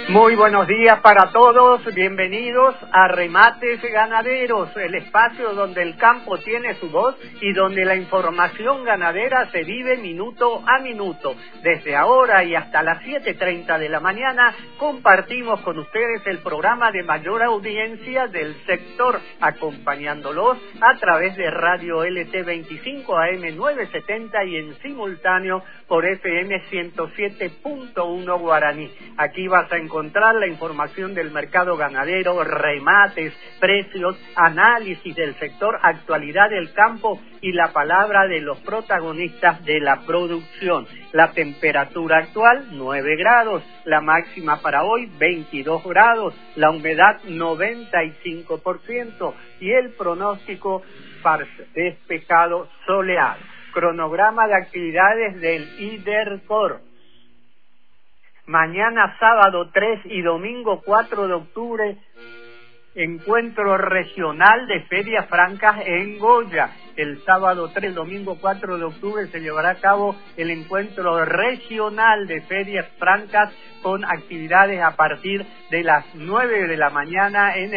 Muy buenos días para todos, bienvenidos a Remates Ganaderos, el espacio donde el campo tiene su voz y donde la información ganadera se vive minuto a minuto. Desde ahora y hasta las 7:30 de la mañana compartimos con ustedes el programa de mayor audiencia del sector, acompañándolos a través de Radio LT25 AM 970 y en simultáneo por FM 107.1 Guaraní. Aquí vas a encontrar la información del mercado ganadero, remates, precios, análisis del sector, actualidad del campo y la palabra de los protagonistas de la producción. La temperatura actual, 9 grados, la máxima para hoy, 22 grados, la humedad, 95% y el pronóstico despejado soleado. Cronograma de actividades del IDERCOR. Mañana sábado 3 y domingo 4 de octubre, encuentro regional de ferias francas en Goya. El sábado 3, domingo 4 de octubre se llevará a cabo el encuentro regional de ferias francas con actividades a partir de las 9 de la mañana en